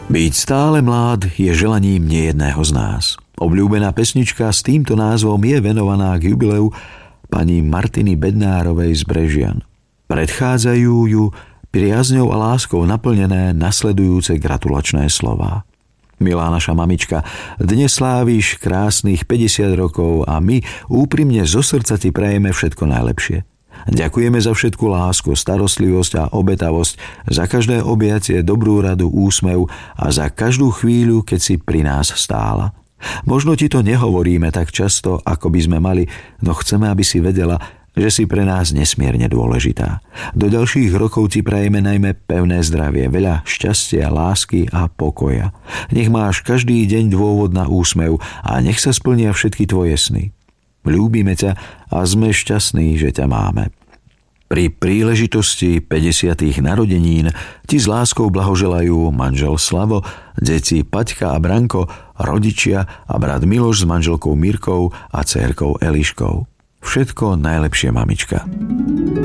Byť stále mlád je želaním nejedného z nás. Obľúbená pesnička s týmto názvom je venovaná k jubileu pani Martiny Bednárovej z Brežian. Predchádzajú ju priazňou a láskou naplnené nasledujúce gratulačné slová. Milá naša mamička, dnes sláviš krásnych 50 rokov a my úprimne zo srdca ti prajeme všetko najlepšie. Ďakujeme za všetku lásku, starostlivosť a obetavosť, za každé objatie, dobrú radu, úsmev a za každú chvíľu, keď si pri nás stála. Možno ti to nehovoríme tak často, ako by sme mali, no chceme, aby si vedela, že si pre nás nesmierne dôležitá. Do ďalších rokov ti prajeme najmä pevné zdravie, veľa šťastia, lásky a pokoja. Nech máš každý deň dôvod na úsmev a nech sa splnia všetky tvoje sny. Ľúbime ťa a sme šťastní, že ťa máme. Pri príležitosti 50. narodenín ti s láskou blahoželajú manžel Slavo, deti Paťka a Branko, rodičia a brat Miloš s manželkou Mirkou a dcérkou Eliškou. Všetko najlepšie, mamička.